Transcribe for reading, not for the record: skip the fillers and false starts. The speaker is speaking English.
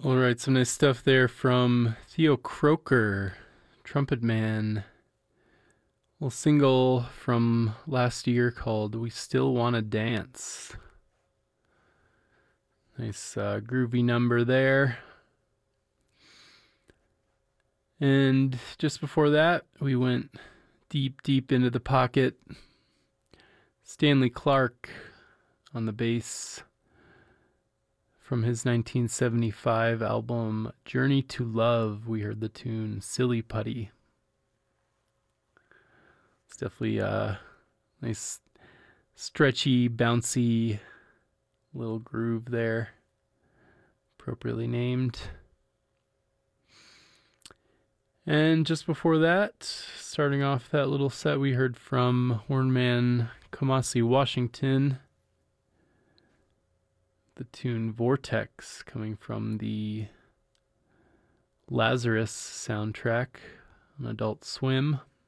All right, some nice stuff there from Theo Croker, Trumpet Man. Little single from last year called We Still Wanna Dance. Nice groovy number there. And just before that, we went deep into the pocket. Stanley Clarke on the bass from his 1975 album Journey to Love. We heard the tune Silly Putty. It's definitely a nice, stretchy, bouncy little groove there, appropriately named. And just before that, starting off that little set, we heard from Hornman Kamasi Washington, the tune Vortex, coming from the Lazarus soundtrack on Adult Swim.